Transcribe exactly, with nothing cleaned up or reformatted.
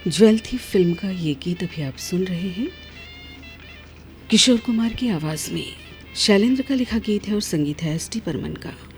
Jewel थी film का ये गीत अभी आप सुन रहे हैं किशोर कुमार की आवाज़ में। शैलेंद्र का लिखा गीत है और संगीत है एस टी बर्मन का।